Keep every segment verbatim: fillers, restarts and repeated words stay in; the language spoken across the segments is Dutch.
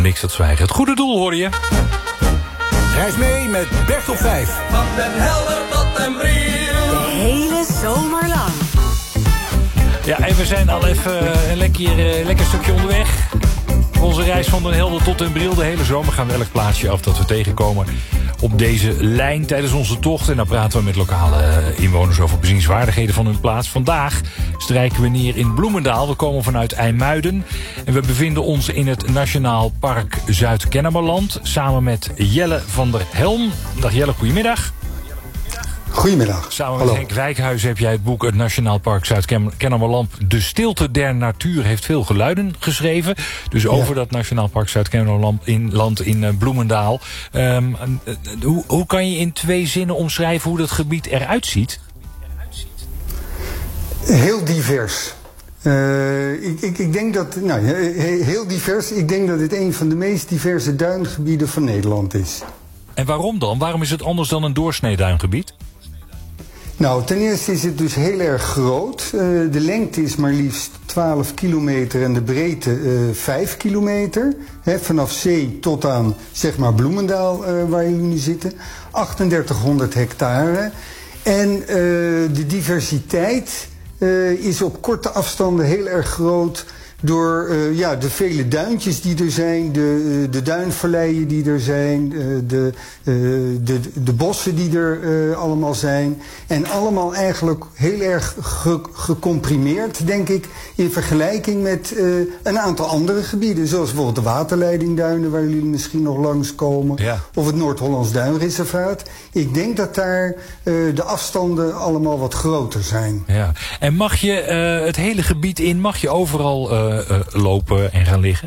niks dat zwijgen. Het goede doel hoor je. Reis mee met Bert op vijf. Van Den Helder tot Den Briel. De hele zomer lang. Ja, en we zijn al even een lekker, uh, lekker stukje onderweg. Onze reis van Den Helder tot Den Briel. De hele zomer gaan we elk plaatsje af dat we tegenkomen op deze lijn tijdens onze tocht. En dan praten we met lokale inwoners over bezienswaardigheden van hun plaats. Vandaag strijken we neer in Bloemendaal. We komen vanuit IJmuiden. En we bevinden ons in het Nationaal Park Zuid-Kennemerland. Samen met Jelle van der Helm. Dag Jelle, goedemiddag. Goedemiddag. Samen met Hallo. Henk Wijkhuis heb jij het boek Het Nationaal Park Zuid-Kennemerland. De stilte der natuur heeft veel geluiden geschreven. Dus over ja. dat Nationaal Park Zuid-Kennemerland in, land in uh, Bloemendaal. Um, uh, hoe, hoe kan je in twee zinnen omschrijven hoe dat gebied eruit ziet? Heel divers. Uh, ik, ik, ik denk dat, nou, heel divers. Ik denk dat het een van de meest diverse duingebieden van Nederland is. En waarom dan? Waarom is het anders dan een doorsnee duingebied? Nou, ten eerste is het dus heel erg groot. Uh, de lengte is maar liefst twaalf kilometer en de breedte uh, vijf kilometer. He, vanaf zee tot aan, zeg maar, Bloemendaal, uh, waar jullie nu zitten. achtendertighonderd hectare. En uh, de diversiteit uh, is op korte afstanden heel erg groot door uh, ja, de vele duintjes die er zijn, de, uh, de duinvalleien die er zijn, uh, de, uh, de, de bossen die er uh, allemaal zijn. En allemaal eigenlijk heel erg ge, gecomprimeerd, denk ik, in vergelijking met uh, een aantal andere gebieden. Zoals bijvoorbeeld de waterleidingduinen, waar jullie misschien nog langskomen. Ja. Of het Noord-Hollands Duinreservaat. Ik denk dat daar uh, de afstanden allemaal wat groter zijn. Ja. En mag je uh, het hele gebied in, mag je overal Uh, Uh, lopen en gaan liggen?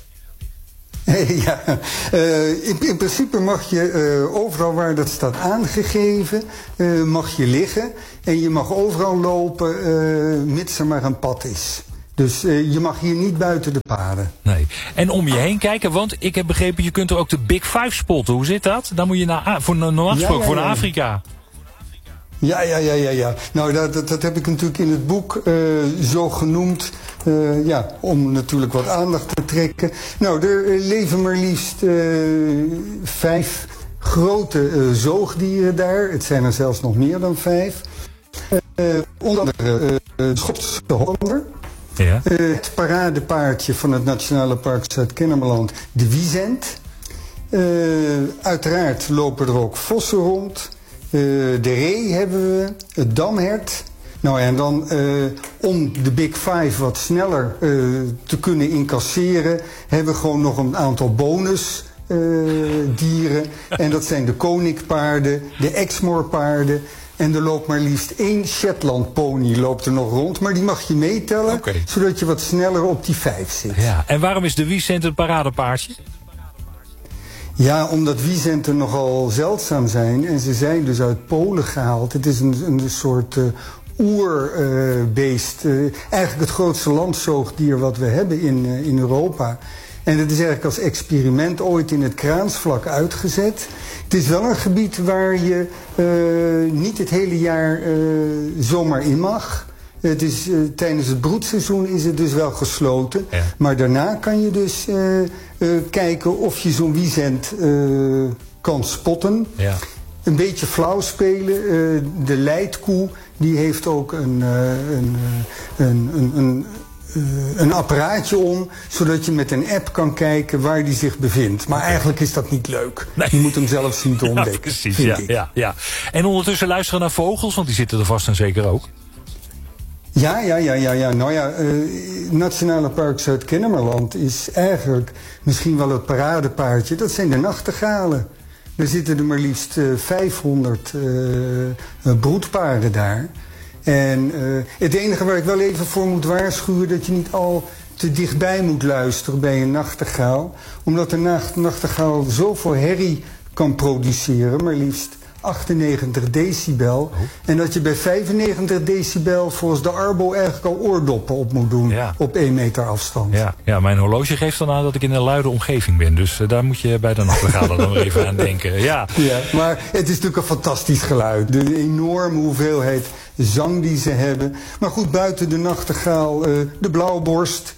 Ja, uh, in, in principe mag je uh, overal waar dat staat aangegeven, uh, mag je liggen. En je mag overal lopen, uh, mits er maar een pad is. Dus uh, je mag hier niet buiten de paden. Nee. En om je heen kijken, want ik heb begrepen, je kunt er ook de Big Five spotten. Hoe zit dat? Dan moet je naar, voor, normaal gesproken ja, ja, ja. voor naar Afrika. Ja, ja, ja, ja, ja. Nou, dat, dat, dat heb ik natuurlijk in het boek uh, zo genoemd. Uh, ja, om natuurlijk wat aandacht te trekken. Nou, er leven maar liefst uh, vijf grote uh, zoogdieren daar. Het zijn er zelfs nog meer dan vijf. Uh, onder andere uh, de Schotse Hollander. Ja. Uh, het paradepaardje van het Nationale Park Zuid-Kennemerland, de Wisent. Uh, uiteraard lopen er ook vossen rond. Uh, de ree hebben we, het damhert. Nou en dan uh, om de Big Five wat sneller uh, te kunnen incasseren, hebben we gewoon nog een aantal bonus uh, dieren. En dat zijn de koninkpaarden, de Exmoorpaarden. En er loopt maar liefst één Shetland pony loopt er nog rond. Maar die mag je meetellen, okay, zodat je wat sneller op die vijf zit. Ja. En waarom is de Wisent een paradepaardje? Ja, omdat Wisenten nogal zeldzaam zijn. En ze zijn dus uit Polen gehaald. Het is een, een soort uh, oerbeest. Uh, uh, eigenlijk het grootste landzoogdier wat we hebben in, uh, in Europa. En het is eigenlijk als experiment ooit in het Kraansvlak uitgezet. Het is wel een gebied waar je uh, niet het hele jaar uh, zomaar in mag. Het is, uh, tijdens het broedseizoen is het dus wel gesloten. Ja. Maar daarna kan je dus uh, uh, kijken of je zo'n Wisent uh, kan spotten. Ja. Een beetje flauw spelen. Uh, de leidkoe die heeft ook een, uh, een, uh, een, een, een, uh, een apparaatje om, zodat je met een app kan kijken waar die zich bevindt. Maar okay, eigenlijk is dat niet leuk. Nee. Je moet hem zelf zien te ontdekken. Ja, precies. Ja, ja, ja. En ondertussen luisteren naar vogels, want die zitten er vast en zeker ook. Ja, ja, ja, ja, ja. Nou ja, uh, Nationale Park Zuid-Kennemerland is eigenlijk misschien wel het paradepaardje. Dat zijn de nachtegalen. Er zitten er maar liefst uh, vijfhonderd uh, uh, broedparen daar. En uh, het enige waar ik wel even voor moet waarschuwen, dat je niet al te dichtbij moet luisteren bij een nachtegaal. Omdat de nacht, nachtegaal zoveel herrie kan produceren, maar liefst achtennegentig decibel. Oh. En dat je bij vijfennegentig decibel volgens de Arbo eigenlijk al oordoppen op moet doen. Ja. Op één meter afstand. Ja, ja, mijn horloge geeft dan aan dat ik in een luide omgeving ben. Dus uh, daar moet je bij de nachtegalen dan weer even aan denken. Ja. Ja, maar het is natuurlijk een fantastisch geluid. De enorme hoeveelheid zang die ze hebben. Maar goed, buiten de nachtegaal, uh, de blauwborst.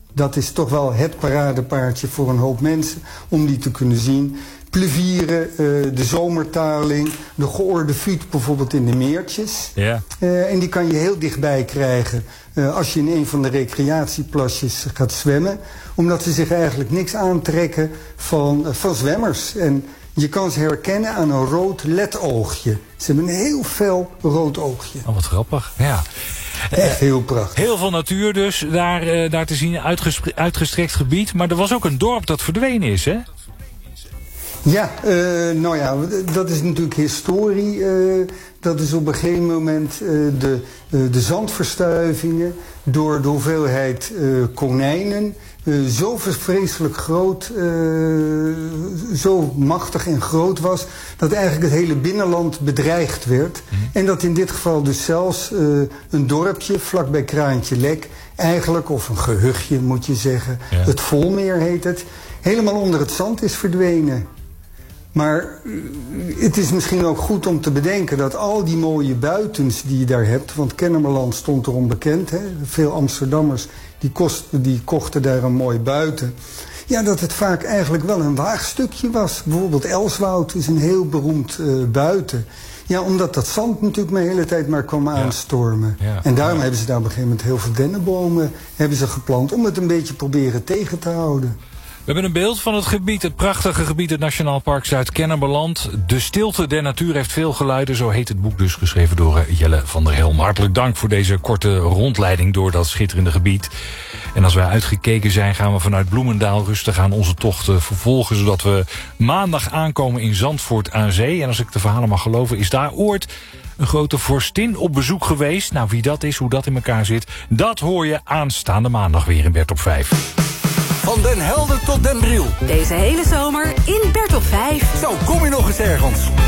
Dat is toch wel het paradepaardje voor een hoop mensen om die te kunnen zien. Plevieren, uh, de zomertaling, de geoorde vuut bijvoorbeeld in de meertjes. Ja. Uh, en die kan je heel dichtbij krijgen uh, als je in een van de recreatieplasjes gaat zwemmen. Omdat ze zich eigenlijk niks aantrekken van, uh, van zwemmers. En je kan ze herkennen aan een rood ledoogje. Ze hebben een heel fel rood oogje. Oh, wat grappig. Ja. Echt heel prachtig. Heel veel natuur dus, daar, uh, daar te zien, uitgespre- uitgestrekt gebied. Maar er was ook een dorp dat verdwenen is, hè? Ja, uh, nou ja, dat is natuurlijk historie. Uh, dat is op een gegeven moment uh, de, uh, de zandverstuivingen door de hoeveelheid uh, konijnen uh, zo vreselijk groot, uh, zo machtig en groot was, dat eigenlijk het hele binnenland bedreigd werd. Mm. En dat in dit geval dus zelfs uh, een dorpje vlakbij Kraantje Lek, eigenlijk, of een gehuchtje moet je zeggen, ja. Het Volmeer heet het, helemaal onder het zand is verdwenen. Maar het is misschien ook goed om te bedenken dat al die mooie buitens die je daar hebt, want Kennemerland stond erom bekend, hè? Veel Amsterdammers die, kosten, die kochten daar een mooi buiten. Ja, dat het vaak eigenlijk wel een waagstukje was. Bijvoorbeeld Elswoud is een heel beroemd uh, buiten. Ja, omdat dat zand natuurlijk de hele tijd maar kwam aanstormen. Ja. Ja. En daarom ja. hebben ze daar op een gegeven moment heel veel dennenbomen hebben ze geplant om het een beetje proberen tegen te houden. We hebben een beeld van het gebied, het prachtige gebied, het Nationaal Park Zuid-Kennemerland. De stilte der natuur heeft veel geluiden, zo heet het boek dus, geschreven door Jelle van der Helm. Hartelijk dank voor deze korte rondleiding door dat schitterende gebied. En als wij uitgekeken zijn, gaan we vanuit Bloemendaal rustig aan onze tocht vervolgen, zodat we maandag aankomen in Zandvoort aan Zee. En als ik de verhalen mag geloven, is daar ooit een grote vorstin op bezoek geweest. Nou, wie dat is, hoe dat in elkaar zit, dat hoor je aanstaande maandag weer in Bert op vijf. Van Den Helder tot Den Briel. Deze hele zomer in Bert op vijf. Zo, kom je nog eens ergens.